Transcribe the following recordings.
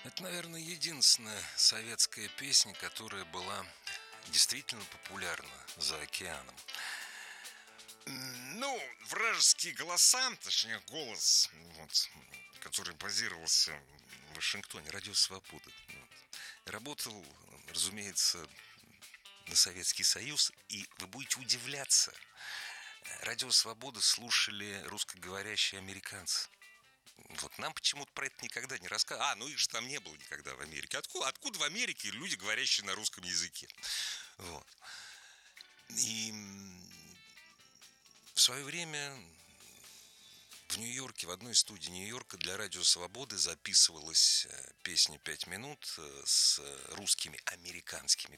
Это, наверное, единственная советская песня, которая была действительно популярна за океаном. Ну, вражеские голоса, точнее, голос, вот, который базировался в Вашингтоне, Радио Свобода. Работал, разумеется, на Советский Союз. И вы будете удивляться, Радио Свобода слушали русскоговорящие американцы. Вот нам почему-то про это никогда не рассказывали. Ну их же там не было никогда в Америке. Откуда в Америке люди, говорящие на русском языке? Вот. И в свое время в Нью-Йорке, в одной из студий Нью-Йорка для Радио Свободы записывалась песня «5 минут» с русскими, американскими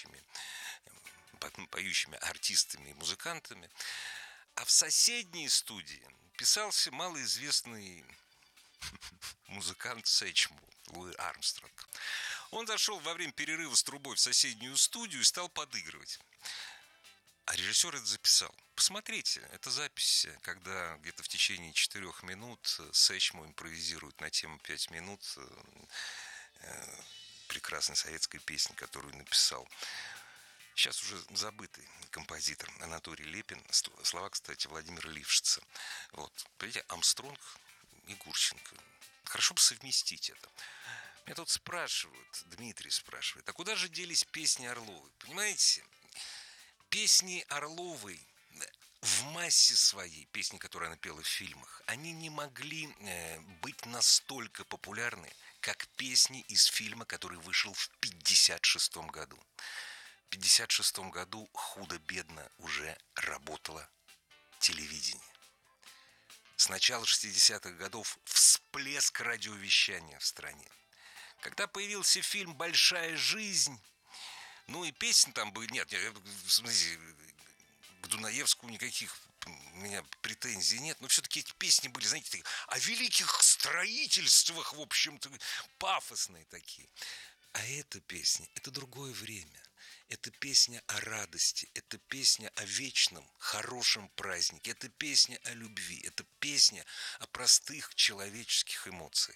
поющими артистами и музыкантами. А в соседней студии писался малоизвестный музыкант Сэчмо, Луи Армстронг. Он зашел во время перерыва с трубой в соседнюю студию и стал подыгрывать. А режиссер это записал. Посмотрите, это запись, когда где-то в течение 4 минут Сэчмо импровизирует на тему 5 минут прекрасной советской песни, которую написал сейчас уже забытый композитор Анатолий Лепин. Слова, кстати, Владимира Лившица. Вот. Понимаете, Армстронг и Гурченко. Хорошо бы совместить это. Меня тут спрашивают, Дмитрий спрашивает, а куда же делись песни Орловой? Понимаете, песни Орловой в массе своей, песни, которые она пела в фильмах, они не могли быть настолько популярны, как песни из фильма, который вышел в 1956 году. В 1956 году худо-бедно уже работало телевидение. С начала 60-х годов всплеск радиовещания в стране. Когда появился фильм «Большая жизнь», ну и песен там бы нет, в смысле, к Дунаевскому никаких у меня претензий нет, но все-таки эти песни были, знаете, такие, о великих строительствах, в общем-то, пафосные такие. А эта песня, это другое время. Это песня о радости, это песня о вечном, хорошем празднике, это песня о любви, это песня о простых человеческих эмоциях.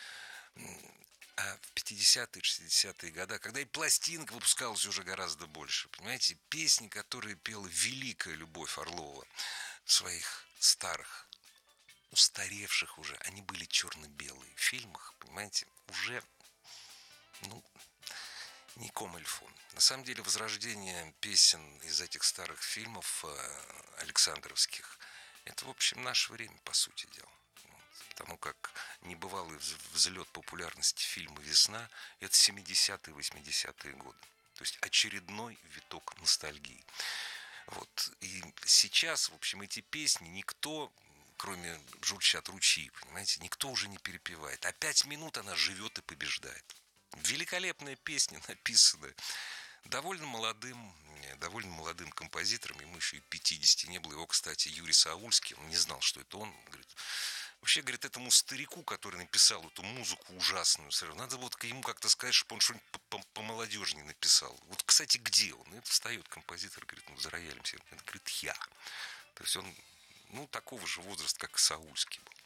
А в 50-е, 60-е годы, когда и пластинок выпускалось уже гораздо больше, понимаете, песни, которые пела великая Любовь Орлова в своих старых, устаревших уже, они были черно-белые. В фильмах, понимаете, уже, не комильфо. На самом деле, возрождение песен из этих старых фильмов александровских, это, в общем, наше время, по сути дела. Потому как небывалый взлет популярности фильма «Весна» – это 70-е, 80-е годы. То есть очередной виток ностальгии. Вот. И сейчас, в общем, эти песни никто, кроме «Журчат ручьи», понимаете, никто уже не перепевает. А 5 минут она живет и побеждает. Великолепная песня, написанная довольно молодым композитором, ему еще и 50 не было. Его, кстати, Юрий Саульский, он не знал, что это он. Говорит, вообще, говорит, этому старику, который написал эту музыку ужасную, надо вот ему как-то сказать, чтобы он что-нибудь помолодежнее написал. Вот, кстати, где он? И встает композитор, говорит, за роялем сидит. Это, говорит, я. То есть он, такого же возраста, как и Саульский был.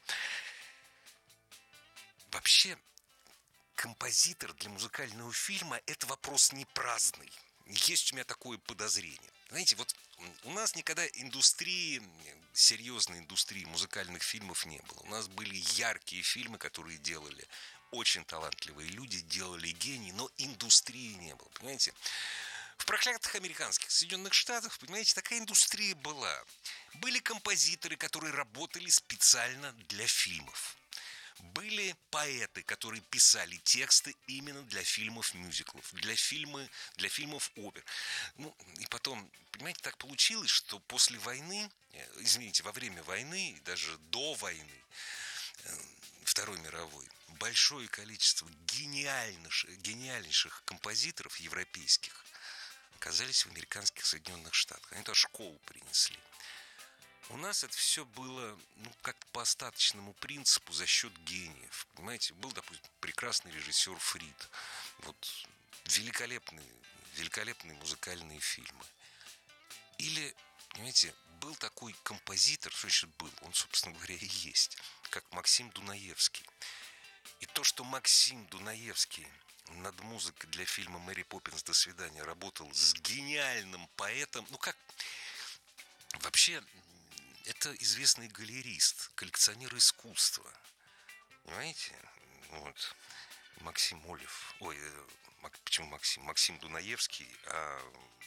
Вообще, композитор для музыкального фильма – это вопрос не праздный. Есть у меня такое подозрение. Знаете, вот у нас никогда серьезной индустрии музыкальных фильмов не было. У нас были яркие фильмы, которые делали очень талантливые люди, делали гении, но индустрии не было, понимаете? В проклятых американских Соединенных Штатах, понимаете, такая индустрия была. Были композиторы, которые работали специально для фильмов. Были поэты, которые писали тексты именно для фильмов-мюзиклов, для фильмов опер. И потом, понимаете, так получилось, что после войны, во время войны, и даже до войны, Второй мировой, большое количество гениальнейших композиторов европейских оказались в американских Соединенных Штатах. Они туда школу принесли. У нас это все было, как по остаточному принципу за счет гениев. Понимаете, был, допустим, прекрасный режиссер Фрид. Вот великолепные музыкальные фильмы. Или, понимаете, был такой композитор, что значит был, он, собственно говоря, и есть, как Максим Дунаевский. И то, что Максим Дунаевский над музыкой для фильма «Мэри Поппинс. До свидания» работал с гениальным поэтом. Ну как? Вообще, это известный галерист, коллекционер искусства. Понимаете? Вот. Максим Олев. Ой, почему Максим? Максим Дунаевский, а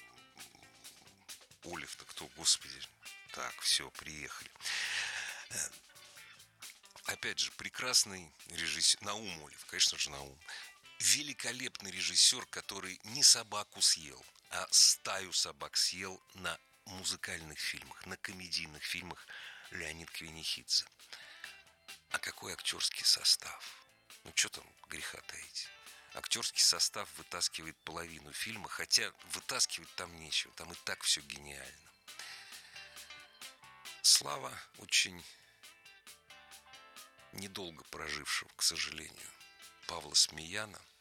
Олев-то кто, господи. Так, все, приехали. Опять же, прекрасный режиссер. Наум Олев, конечно же, Наум. Великолепный режиссер, который не собаку съел, а стаю собак съел на музыкальных фильмах, на комедийных фильмах Леонид Квинихидзе. А какой актерский состав? Ну, что там греха таить? Актерский состав вытаскивает половину фильма, хотя вытаскивать там нечего, там и так все гениально. Слава очень недолго прожившего, к сожалению, Павла Смеяна